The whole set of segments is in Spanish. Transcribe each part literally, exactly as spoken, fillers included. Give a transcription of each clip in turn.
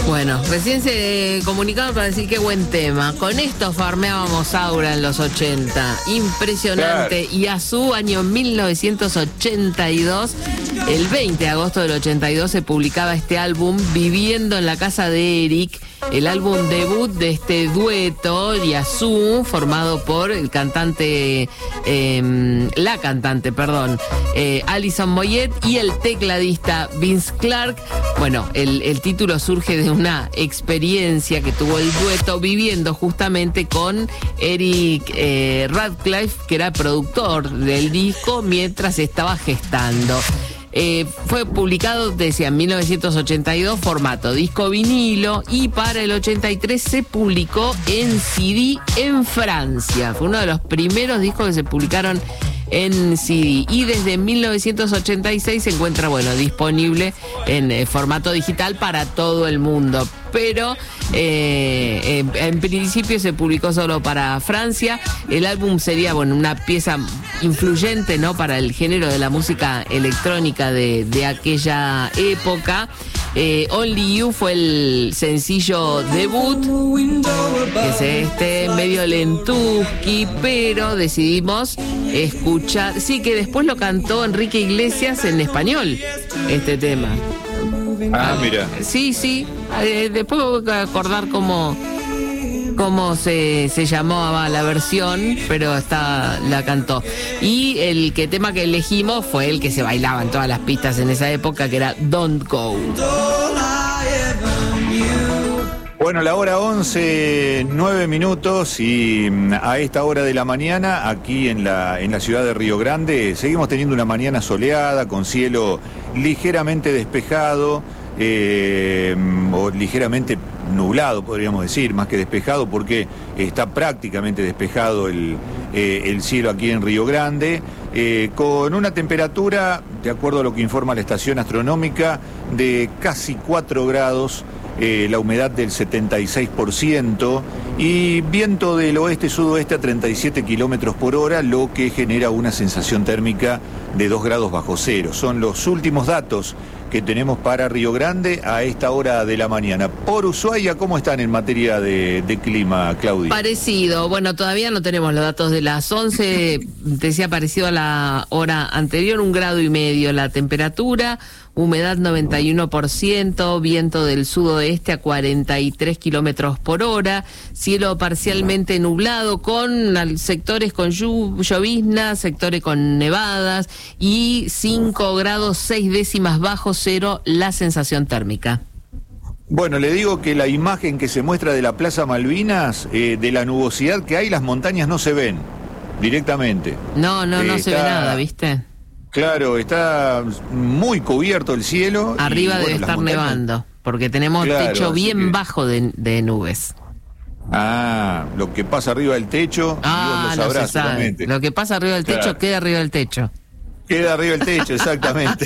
Bueno, recién se comunicaron para decir qué buen tema. Con esto farmeábamos Aura en los ochenta. Impresionante. Claro. Y a su año mil novecientos ochenta y dos, el veinte de agosto del ochenta y dos, se publicaba este álbum, Viviendo en la casa de Eric, el álbum debut de este dueto, Yazoo, formado por el cantante, eh, la cantante, perdón, eh, Alison Moyet y el tecladista Vince Clarke. Bueno, el, el título surge de una experiencia que tuvo el dueto viviendo justamente con Eric eh, Radcliffe, que era productor del disco mientras estaba gestando. Eh, fue publicado, decía, en mil novecientos ochenta y dos, formato disco vinilo, y para el ochenta y tres se publicó en C D en Francia. Fue uno de los primeros discos que se publicaron en C D, y desde mil novecientos ochenta y seis se encuentra, bueno, disponible en eh, formato digital para todo el mundo. Pero eh, en, en principio se publicó solo para Francia. El álbum sería, bueno, una pieza influyente, ¿no?, para el género de la música electrónica de, de aquella época. Eh, Only You fue el sencillo debut, es este medio lentuski, pero decidimos escuchar, sí, que después lo cantó Enrique Iglesias en español, este tema. Ah, mira. Sí, sí, eh, después voy a acordar cómo, cómo se, se llamaba la versión, pero está, la cantó. Y el que tema que elegimos fue el que se bailaba en todas las pistas en esa época, que era Don't Go. Bueno, la hora once, nueve minutos, y a esta hora de la mañana, aquí en la, en la ciudad de Río Grande, seguimos teniendo una mañana soleada, con cielo ligeramente despejado, eh, o ligeramente nublado, podríamos decir, más que despejado, porque está prácticamente despejado el, eh, el cielo aquí en Río Grande, eh, con una temperatura, de acuerdo a lo que informa la estación astronómica, de casi cuatro grados, eh, la humedad del setenta y seis por ciento y viento del oeste-sudoeste a treinta y siete kilómetros por hora, lo que genera una sensación térmica de dos grados bajo cero. Son los últimos datos que tenemos para Río Grande a esta hora de la mañana. Por Ushuaia, ¿cómo están en materia de, de clima, Claudia? Parecido, bueno, todavía no tenemos los datos de las once, decía parecido a la hora anterior, un grado y medio la temperatura, humedad noventa y uno por ciento, viento del sudoeste a cuarenta y tres kilómetros por hora, cielo parcialmente nublado con sectores con lloviznas, sectores con nevadas, y cinco grados seis décimas bajo cero la sensación térmica. Bueno, le digo que la imagen que se muestra de la Plaza Malvinas, eh, de la nubosidad que hay, las montañas no se ven directamente. No, no, no eh, se está... ve nada, ¿viste? Claro, está muy cubierto el cielo. Arriba y, debe bueno, estar montañas... nevando, porque tenemos claro, techo bien que... bajo de, de nubes. Ah, lo que pasa arriba del techo, ah, Dios lo sabrá, no se sabe. Seguramente. Lo que pasa arriba del techo, claro, queda arriba del techo. Queda arriba del techo, exactamente.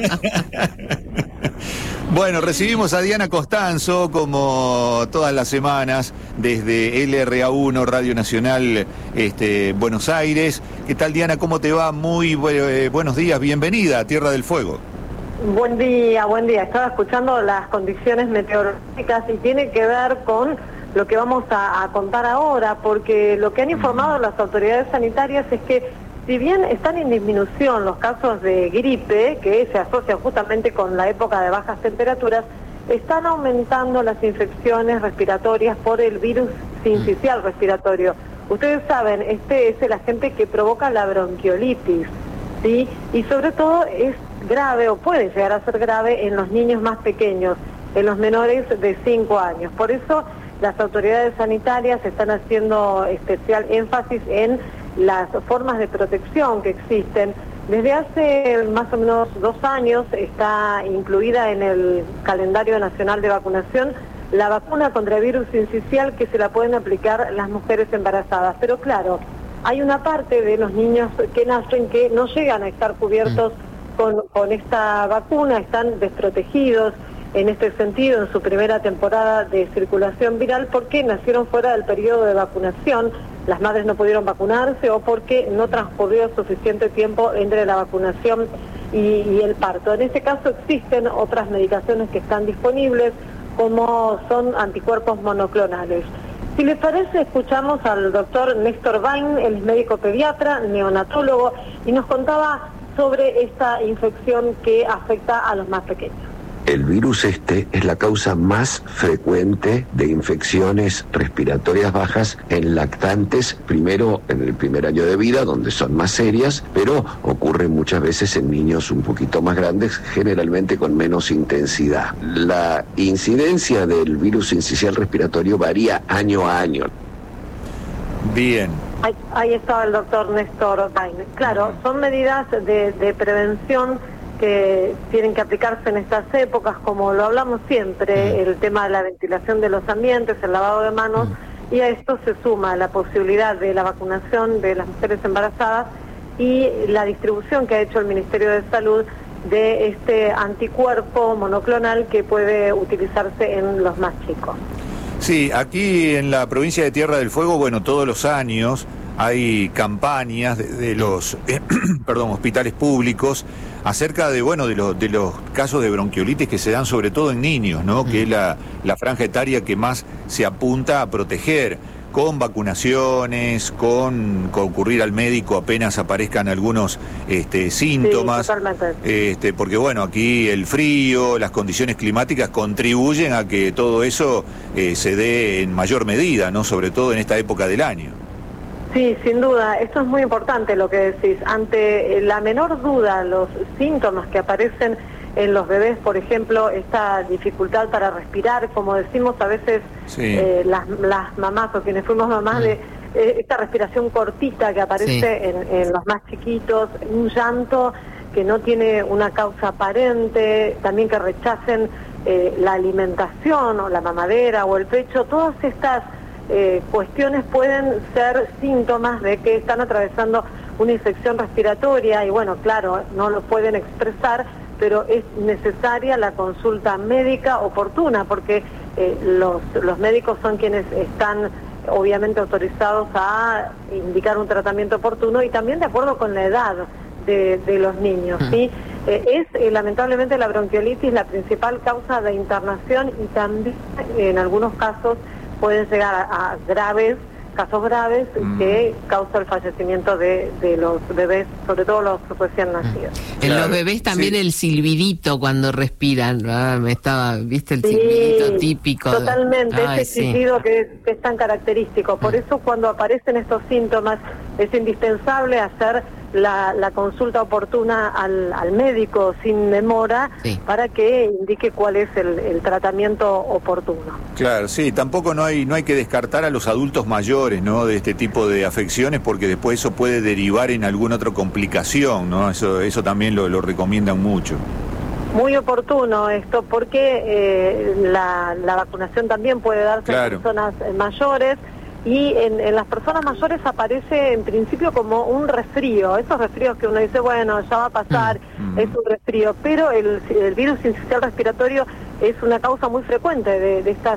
Bueno, recibimos a Diana Costanzo, como todas las semanas, desde L R A uno, Radio Nacional este, Buenos Aires. ¿Qué tal, Diana? ¿Cómo te va? Muy eh, buenos días, bienvenida a Tierra del Fuego. Buen día, buen día. Estaba escuchando las condiciones meteorológicas y tiene que ver con lo que vamos a, a contar ahora, porque lo que han informado las autoridades sanitarias es que si bien están en disminución los casos de gripe, que se asocian justamente con la época de bajas temperaturas, están aumentando las infecciones respiratorias por el virus sincicial respiratorio. Ustedes saben, este es el agente que provoca la bronquiolitis, ¿sí? Y sobre todo es grave, o puede llegar a ser grave, en los niños más pequeños, en los menores de cinco años. Por eso las autoridades sanitarias están haciendo especial énfasis en las formas de protección que existen. Desde hace más o menos dos años está incluida en el calendario nacional de vacunación la vacuna contra el virus sincicial, que se la pueden aplicar las mujeres embarazadas. Pero claro, hay una parte de los niños que nacen que no llegan a estar cubiertos con, con esta vacuna, están desprotegidos en este sentido en su primera temporada de circulación viral, porque nacieron fuera del periodo de vacunación, las madres no pudieron vacunarse o porque no transcurrió suficiente tiempo entre la vacunación y, y el parto. En este caso existen otras medicaciones que están disponibles, como son anticuerpos monoclonales. Si les parece, escuchamos al doctor Néstor Bain, él es médico pediatra, neonatólogo, y nos contaba sobre esta infección que afecta a los más pequeños. El virus este es la causa más frecuente de infecciones respiratorias bajas en lactantes, primero en el primer año de vida, donde son más serias, pero ocurre muchas veces en niños un poquito más grandes, generalmente con menos intensidad. La incidencia del virus sincicial respiratorio varía año a año. Bien. Ahí, ahí estaba el doctor Néstor Bain. Claro, son medidas de, de prevención que tienen que aplicarse en estas épocas, como lo hablamos siempre, el tema de la ventilación de los ambientes, el lavado de manos, y a esto se suma la posibilidad de la vacunación de las mujeres embarazadas y la distribución que ha hecho el Ministerio de Salud de este anticuerpo monoclonal que puede utilizarse en los más chicos. Sí, aquí en la provincia de Tierra del Fuego, bueno, todos los años hay campañas de, de los eh, perdón, hospitales públicos acerca de, bueno, de, lo, de los casos de bronquiolitis que se dan sobre todo en niños, ¿no? Que es la, la franja etaria que más se apunta a proteger, con vacunaciones, con concurrir al médico apenas aparezcan algunos este, síntomas. Sí, totalmente. Este, porque bueno, aquí el frío, las condiciones climáticas contribuyen a que todo eso eh, se dé en mayor medida, ¿no? Sobre todo en esta época del año. Sí, sin duda, esto es muy importante lo que decís. Ante la menor duda, los síntomas que aparecen en los bebés, por ejemplo, esta dificultad para respirar, como decimos a veces sí. eh, las, las mamás o quienes fuimos mamás, mm. de eh, esta respiración cortita que aparece sí. en, en los más chiquitos, un llanto que no tiene una causa aparente, también que rechacen eh, la alimentación o la mamadera o el pecho, todas estas Eh, cuestiones pueden ser síntomas de que están atravesando una infección respiratoria y bueno, claro, no lo pueden expresar, pero es necesaria la consulta médica oportuna porque eh, los, los médicos son quienes están obviamente autorizados a indicar un tratamiento oportuno y también de acuerdo con la edad de, de los niños, ¿sí? Eh, es eh, lamentablemente la bronquiolitis la principal causa de internación y también en algunos casos pueden llegar a, a graves, casos graves mm. que causa el fallecimiento de, de los bebés, sobre todo los recién nacidos. En claro. los bebés también sí. el silbidito cuando respiran, ah, me estaba, ¿viste el sí, silbidito típico? Totalmente, Ay, ese sí. silbido que, que es tan característico. Por eso cuando aparecen estos síntomas es indispensable hacer la, la consulta oportuna al, al médico sin demora sí. para que indique cuál es el, el tratamiento oportuno. Claro, sí, tampoco no hay no hay que descartar a los adultos mayores, ¿no? De este tipo de afecciones porque después eso puede derivar en alguna otra complicación, ¿no? Eso eso también lo, lo recomiendan mucho. Muy oportuno esto porque eh, la, la vacunación también puede darse claro. en personas mayores. Y en, en las personas mayores aparece en principio como un resfrío, esos resfríos que uno dice, bueno, ya va a pasar, mm. es un resfrío, pero el, el virus sincicial respiratorio es una causa muy frecuente de, de estas